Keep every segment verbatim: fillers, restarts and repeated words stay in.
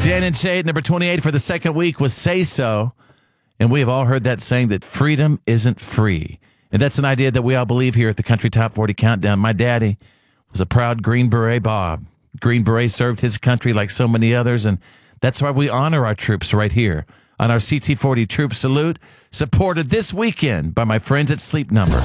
Dan and Shay at number twenty-eight for the second week was Say So. And we have all heard that saying that freedom isn't free. And that's an idea that we all believe here at the Country Top forty Countdown. My daddy was a proud Green Beret Bob. Green Beret served his country like so many others, and that's why we honor our troops right here on our C T forty Troop Salute, supported this weekend by my friends at Sleep Number.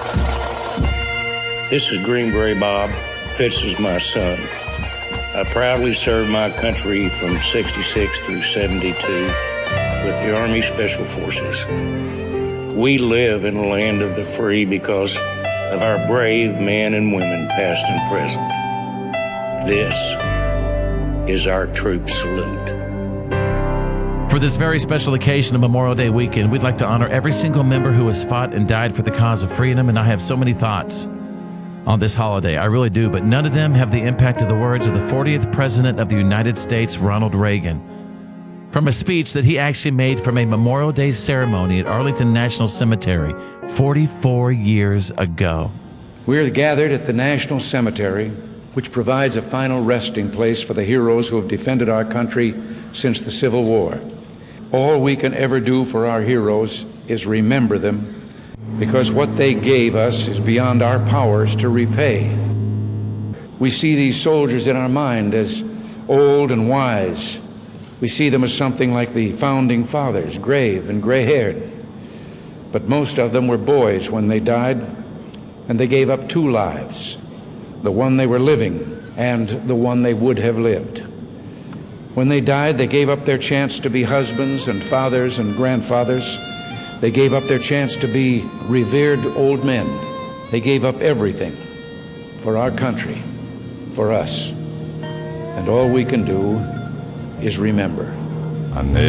This is Green Beret Bob. Fitz is my son. I proudly served my country from sixty-six through seventy-two with the Army Special Forces. We live in a land of the free because of our brave men and women, past and present. This is our troop salute. For this very special occasion of Memorial Day weekend, we'd like to honor every single member who has fought and died for the cause of freedom, and I have so many thoughts on this holiday. I really do, but none of them have the impact of the words of the fortieth President of the United States, Ronald Reagan, from a speech that he actually made from a Memorial Day ceremony at Arlington National Cemetery forty-four years ago. We are gathered at the National Cemetery, which provides a final resting place for the heroes who have defended our country since the Civil War. All we can ever do for our heroes is remember them, because what they gave us is beyond our powers to repay. We see these soldiers in our mind as old and wise. We see them as something like the founding fathers, grave and gray-haired. But most of them were boys when they died, and they gave up two lives, the one they were living and the one they would have lived. When they died, they gave up their chance to be husbands and fathers and grandfathers. They gave up their chance to be revered old men. They gave up everything for our country, for us. And all we can do is remember.